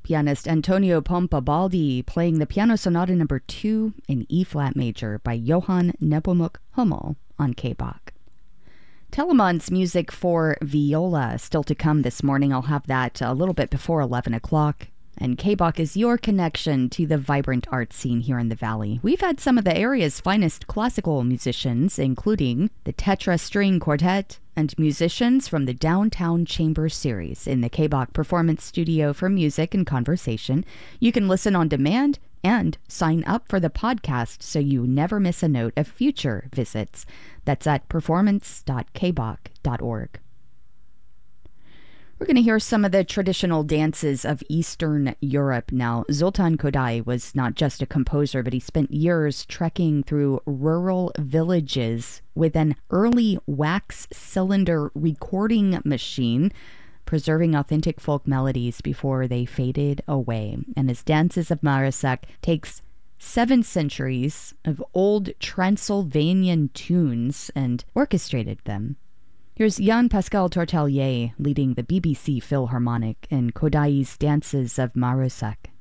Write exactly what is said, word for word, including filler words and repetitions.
Pianist Antonio Pompabaldi playing the Piano Sonata number two in E-flat major by Johann Nepomuk Hummel on K-Bach. Telemann's music for viola still to come this morning. I'll have that a little bit before eleven o'clock. And K-Bach is your connection to the vibrant art scene here in the Valley. We've had some of the area's finest classical musicians, including the Tetra String Quartet and musicians from the Downtown Chamber series in the K-Bach Performance Studio for music and conversation. You can listen on demand and sign up for the podcast so you never miss a note of future visits. That's at performance dot k bach dot org. We're going to hear some of the traditional dances of Eastern Europe now. Zoltan Kodály was not just a composer, but he spent years trekking through rural villages with an early wax cylinder recording machine, preserving authentic folk melodies before they faded away. And his Dances of Marosac takes seven centuries of old Transylvanian tunes and orchestrated them. Here's Jean-Pascal Tortelier leading the B B C Philharmonic in Kodály's Dances of Marosac.